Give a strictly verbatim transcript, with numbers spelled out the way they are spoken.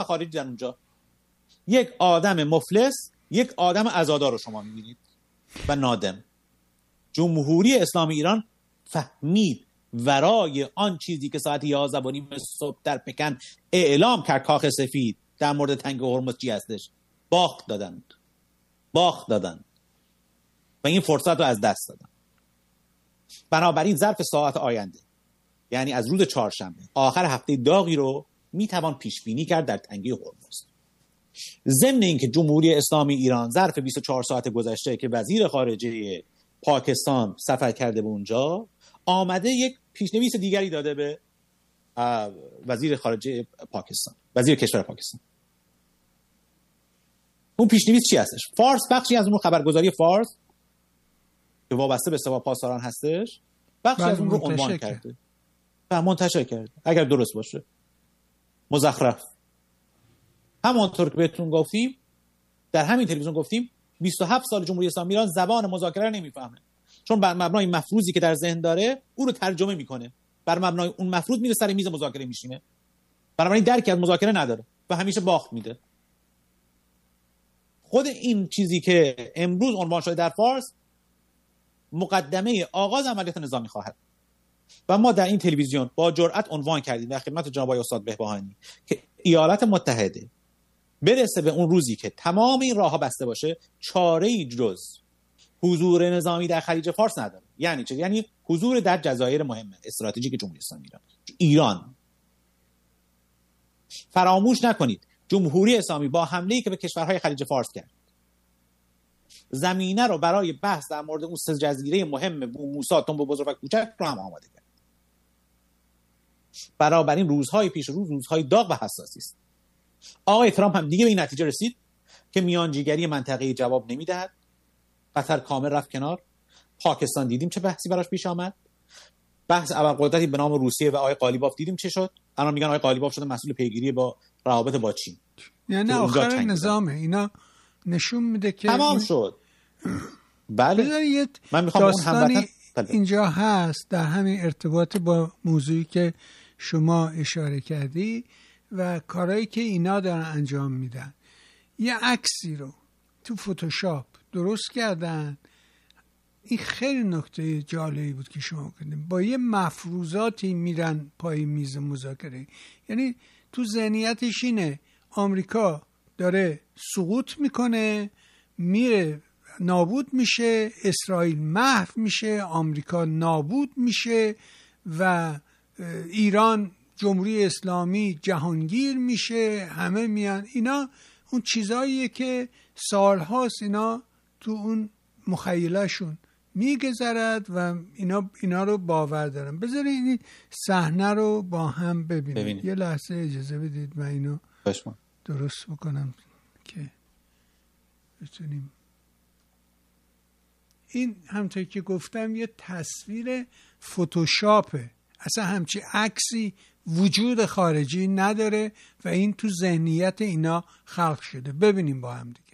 خارجی در اونجا. یک آدم مفلس، یک آدم عزادار رو شما می‌بینید و نادم. جمهوری اسلامی ایران فهمید ورای آن چیزی که ساعت یازده و نیم صبح در پکن اعلام کرد کاخ سفید در مورد تنگ هرمز چی هستش، باخت دادند باخت دادند و این فرصت رو از دست دادن. بنابراین ظرف ساعت آینده، یعنی از روز چهارشنبه، آخر هفته داغی رو میتوان پیش بینی کرد در تنگه هرمز. ضمن اینکه جمهوری اسلامی ایران ظرف بیست و چهار ساعت گذشته که وزیر خارجه پاکستان سفر کرده به اونجا، آمده یک پیشنویس دیگری داده به وزیر خارجه پاکستان، وزیر کشور پاکستان. اون پیشنویس چی هستش؟ فارس، بخشی از اون خبرگزاری فارس که وابسته به سپاه پاسداران هستش، بخشی از اون رو عنوان کرده و منتشر کرده، اگر درست باشه مزخرف. همونطور که بهتون گفتیم، در همین تلویزیون گفتیم بیست و هفت سال جمهوری اسلامی ایران زبان مذاکره رو نمیفهمه، چون بر مبنای مفروضی که در ذهن داره او رو ترجمه میکنه، بر مبنای اون مفروض میره سر میز مذاکره میشینه، بنابراین درکی از مذاکره نداره و همیشه باخت میده. خود این چیزی که امروز عنوان شده در فارس مقدمه آغاز عملیات نظامی خواهد و ما در این تلویزیون با جرأت عنوان کردیم در خدمت جناب آقای استاد بهبهانی که ایالات متحده برسه به اون روزی که تمام این راه‌ها بسته باشه، چاره‌ای جز حضور نظامی در خلیج فارس نداره. یعنی چه؟ یعنی حضور در جزایر مهم استراتژیک جمهوری اسلامی ایران. ایران فراموش نکنید جمهوری اسلامی با حمله‌ای که به کشورهای خلیج فارس کرد، زمینه رو برای بحث در مورد اون سه جزیره مهم بو موسی، تنبو بزرگ و کوچک رو هم آماده کرد. بنابراین روزهای پیش روز روزهای داغ و حساسی است. آقای ترامپ هم دیگه به این نتیجه رسید که میانجیگری منطقه‌ای جواب نمیدهد. قطر کامل رفت کنار. پاکستان دیدیم چه بحثی براش پیش آمد. بحث ابرقدرتی به نام روسیه و آقای قالیباف دیدیم چه شد. الان میگن آقای قالیباف شده مسئول پیگیری با روابط با چین. یعنی آخر نظامه. اینا نشون میده که تمام این... شد. بله. من میخوام اون هموطن اینجا هست در همین ارتباط با موضوعی که شما اشاره کردی و کارهایی که اینا دارن انجام میدن. یه عکسی رو تو فتوشاپ درست کردن. این خیلی نکته جالبی بود که شما کردین. با یه مفروضاتی میرن پای میز مذاکره. یعنی تو ذهنیتش اینه آمریکا داره سقوط میکنه، میره نابود میشه، اسرائیل محو میشه، آمریکا نابود میشه و ایران جمهوری اسلامی جهانگیر میشه. همه میان. اینا اون چیزاییه که سالهاست اینا تو اون مخیلهشون میگذرد و اینا اینا رو باور دارن. بذارید این صحنه رو با هم ببینید. ببینید. یه لحظه اجازه بدید من اینو بشمون. درست بکنم که بتونیم. این همونطور که گفتم یه تصویر فتوشاپه، اصلا همچی عکسی وجود خارجی نداره و این تو ذهنیت اینا خلق شده. ببینیم با هم دیگه.